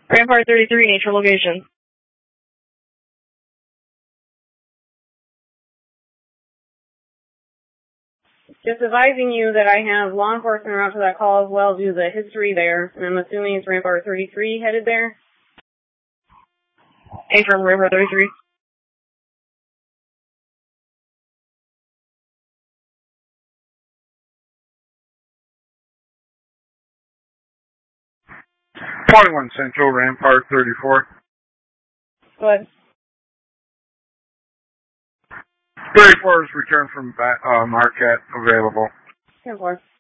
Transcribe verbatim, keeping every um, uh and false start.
Rampart thirty-three, nature location. Just advising you that I have law enforcement around to that call as well due to the history there, and I'm assuming it's Rampart thirty-three headed there. Hey, from Rampart thirty-three. twenty-one Central, Rampart thirty-four. Go ahead. thirty-four is returned from uh, Marquette, available. ten four.